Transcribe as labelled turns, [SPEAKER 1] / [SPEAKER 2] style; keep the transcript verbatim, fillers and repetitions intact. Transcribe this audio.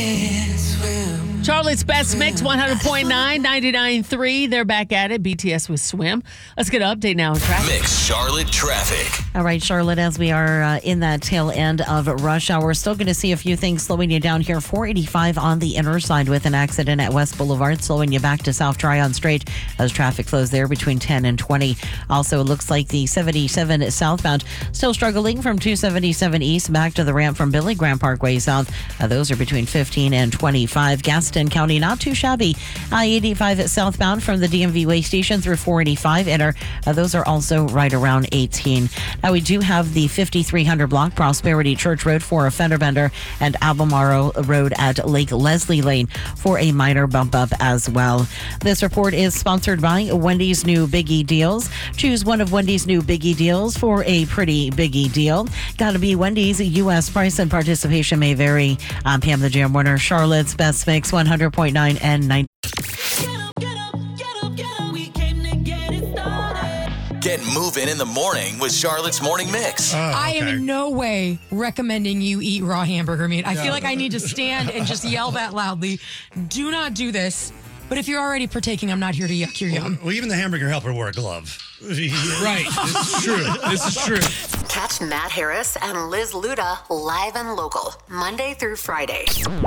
[SPEAKER 1] Charlotte's Best Mix, one hundred point nine, ninety-nine point three. They're back at it. B T S with Swim. Let's get an update now on traffic.
[SPEAKER 2] Mix Charlotte traffic.
[SPEAKER 3] All right, Charlotte, as we are uh, in that tail end of rush hour, we're still going to see a few things slowing you down here. four eighty-five on the inner side with an accident at West Boulevard, slowing you back to South Tryon Straight as traffic flows there between ten and twenty. Also, it looks like the seventy-seven southbound still struggling from two seventy-seven east back to the ramp from Billy Graham Parkway south. Uh, those are between fifteen and twenty-five. Gaston County, not too shabby. I eighty-five southbound from the D M V way station through four eighty-five inner. Uh, those are also right around eighteen. Now, we do have the fifty-three hundred block Prosperity Church Road for a fender bender and Albemarle Road at Lake Leslie Lane for a minor bump up as well. This report is sponsored by Wendy's new Biggie Deals. Choose one of Wendy's new Biggie Deals for a pretty biggie deal. Gotta be Wendy's. U S price and participation may vary. I'm Pam the Jam Warner, Charlotte's Best Mix, one hundred point nine and ninety.
[SPEAKER 2] Get moving in the morning with Charlotte's Morning Mix.
[SPEAKER 4] Oh, okay.
[SPEAKER 5] I am in no way recommending you eat raw hamburger meat. I feel like I need to stand and just yell that loudly. Do not do this. But if you're already partaking, I'm not here to yuck your yum.
[SPEAKER 4] Well, even the hamburger helper wore a glove. Right. This is true. This is true.
[SPEAKER 6] Catch Matt Harris and Liz Luda live and local, Monday through Friday.